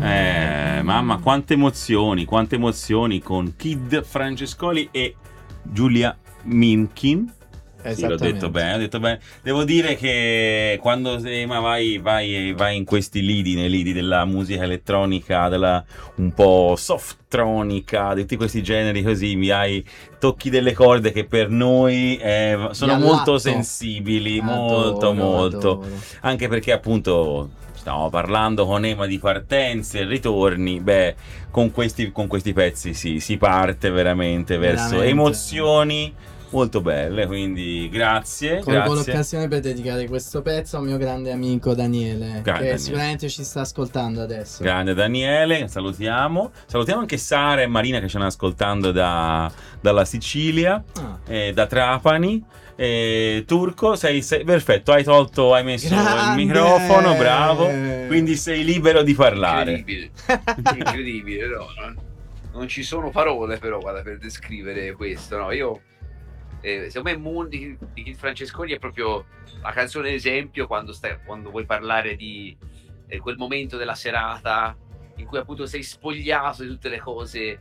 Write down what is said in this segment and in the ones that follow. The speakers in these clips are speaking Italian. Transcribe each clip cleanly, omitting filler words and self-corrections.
Mamma, quante emozioni con Kid Francescoli e Giulia Minkin. Sì, l'ho detto bene. Devo dire che quando vai in questi lidi, nei lidi della musica elettronica, della un po' softronica, di tutti questi generi così, tocchi delle corde che per noi sono molto sensibili, molto. Anche perché appunto stiamo parlando con Ema di partenze e ritorni, con questi pezzi si parte veramente verso emozioni molto belle, quindi grazie. Colgo l'occasione per dedicare questo pezzo al mio grande amico Daniele, sicuramente ci sta ascoltando adesso. Grande Daniele, salutiamo anche Sara e Marina che ci stanno ascoltando dalla Sicilia, da Trapani. Turco, sei perfetto, hai messo il microfono, bravo, quindi sei libero di parlare. Incredibile, no? Non ci sono parole però per descrivere questo, no? Io secondo me Moon di Kid Francescoli è proprio la canzone esempio quando vuoi parlare di quel momento della serata in cui appunto sei spogliato di tutte le cose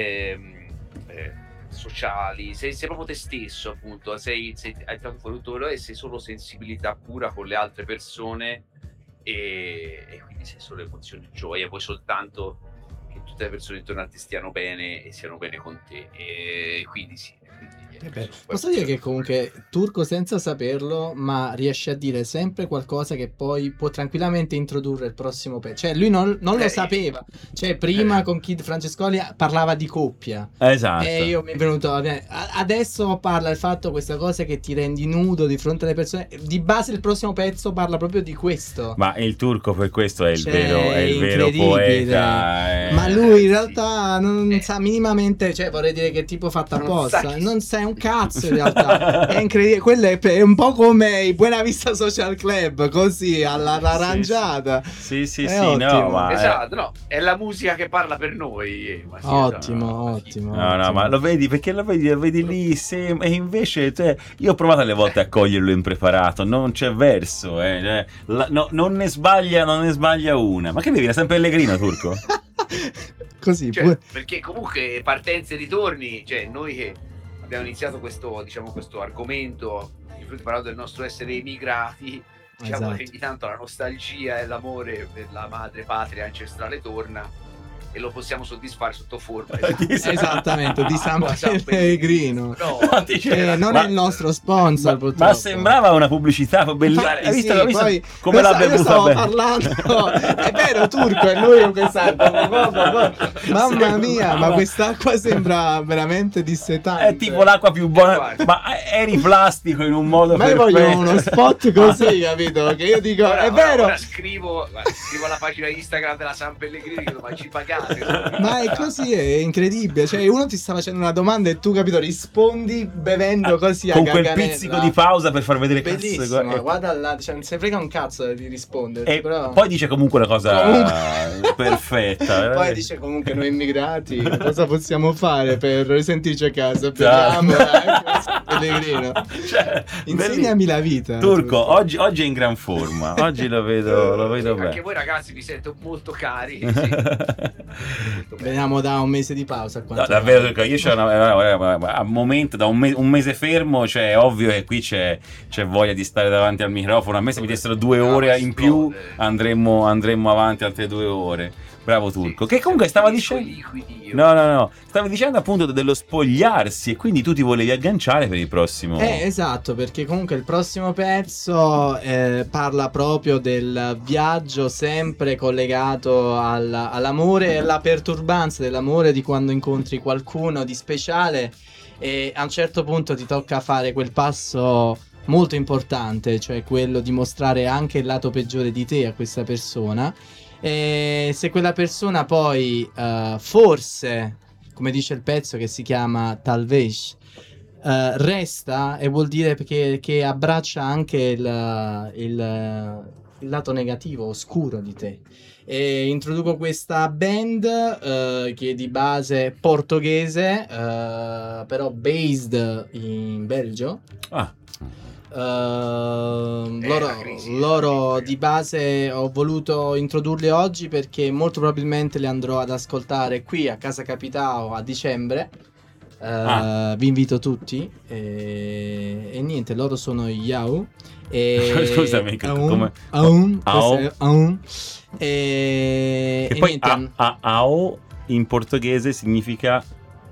sociali, sei proprio te stesso, appunto, hai tirato fuori tutto quello e sei solo sensibilità pura con le altre persone e quindi sei solo emozione, gioia, vuoi soltanto che tutte le persone intorno a te stiano bene e siano bene con te, e quindi sì. Posso dire che comunque Turco, senza saperlo, ma riesce a dire sempre qualcosa che poi può tranquillamente introdurre il prossimo pezzo. Cioè lui non lo sapeva, cioè prima con Kid Francescoli parlava di coppia, esatto, e io mi è venuto adesso parla del fatto, questa cosa che ti rendi nudo di fronte alle persone. Di base il prossimo pezzo parla proprio di questo, ma il Turco per questo è il vero poeta, ma lui in realtà non sa minimamente, cioè vorrei dire che è tipo fatto apposta, non sai un cazzo in realtà. È incredibile, quello è un po' come i Buena Vista Social Club, così all'arrangiata. Sì, no, ma esatto, no, è la musica che parla per noi. Ottimo. No, ma lo vedi, perché lo vedi lì, e invece io ho provato alle volte a coglierlo impreparato, non c'è verso, non ne sbaglia una. Ma che bevi, la San Pellegrino, Turco? Così, perché comunque partenze e ritorni, cioè noi che abbiamo iniziato questo argomento parlando del nostro essere emigrati, diciamo che ogni tanto la nostalgia e l'amore per la madre patria ancestrale torna e lo possiamo soddisfare sotto forma esattamente di San Pellegrino. Non è il nostro sponsor, purtroppo. Ma sembrava una pubblicità bellissima. Hai visto poi, come l'ha bevuta? Stavo parlando, è vero, Turco, è lui con quest'acqua. Mamma mia, ma quest'acqua sembra veramente dissetante. È tipo l'acqua più buona, ma eri plastico in un modo ma perfetto. Io voglio uno spot così, capito? Che io dico, è vero. Ora scrivo alla pagina Instagram della San Pellegrino, ma ci pagate. Ma è così, è incredibile. Cioè, uno ti sta facendo una domanda e tu, capito, rispondi bevendo così con quel pizzico di pausa per far vedere. Bellissimo, cazzo, guarda là, cioè, non si frega un cazzo di rispondere. E però poi dice comunque una cosa perfetta. Poi dice comunque noi immigrati cosa possiamo fare per sentirci a casa? Beviamo, Pellegrino. Cioè, insegnami la vita. Turco, oggi è in gran forma. Oggi lo vedo bene. Anche voi ragazzi vi sento molto cari. Veniamo da un mese di pausa. Davvero, io c'ho a momento da un mese fermo, cioè è ovvio che qui c'è voglia di stare davanti al microfono. A me se mi dessero 2 ore in più andremmo avanti altre 2 ore. Bravo Turco, che comunque stava dicendo no, stavi dicendo appunto dello spogliarsi, e quindi tu ti volevi agganciare per il prossimo. Esatto, perché comunque il prossimo pezzo parla proprio del viaggio, sempre collegato all'amore e alla perturbanza dell'amore, di quando incontri qualcuno di speciale e a un certo punto ti tocca fare quel passo molto importante, cioè quello di mostrare anche il lato peggiore di te a questa persona. E se quella persona poi forse, come dice il pezzo che si chiama Talvez, resta, e vuol dire che abbraccia anche il lato negativo, oscuro di te. E introduco questa band che è di base portoghese, però based in Belgio. Loro di base ho voluto introdurli oggi perché molto probabilmente li andrò ad ascoltare qui a Casa Capitao a dicembre. Vi invito tutti e niente, loro sono Yao e scusami, come e poi niente. Ao in portoghese significa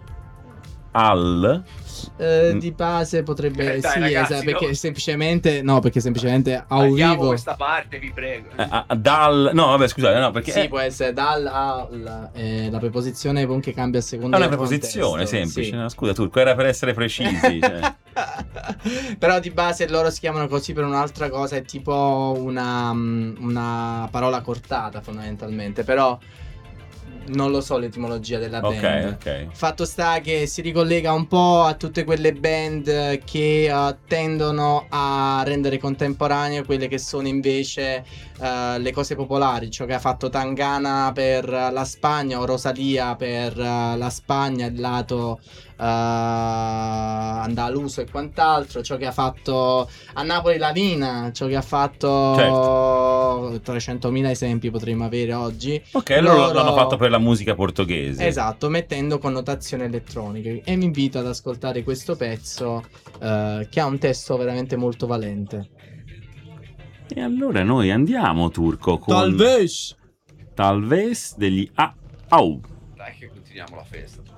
al. Di base potrebbe dai, sì, ragazzi, esatto, perché semplicemente a vivo questa parte, vi prego. Dal, no, vabbè, scusate, no, perché sì, può essere dal al, la preposizione comunque cambia a seconda è una del preposizione contesto, semplice. sì. No, scusa, Turco, era per essere precisi. Cioè. Però di base loro si chiamano così per un'altra cosa, è tipo una parola cortata fondamentalmente, però non lo so l'etimologia della band. Ok. Fatto sta che si ricollega un po' a tutte quelle band che tendono a rendere contemporanee quelle che sono invece le cose popolari, ciò che ha fatto Tangana per la Spagna o Rosalia per la Spagna, il lato andaluso e quant'altro, ciò che ha fatto a Napoli la Nina, ciò che ha fatto certo. 300.000 esempi potremmo avere oggi. Ok, loro l'hanno fatto per la musica portoghese. Esatto, mettendo connotazioni elettroniche. E vi invito ad ascoltare questo pezzo che ha un testo veramente molto valente. E allora noi andiamo, Turco, con Talvez degli Au. Dai che continuiamo la festa.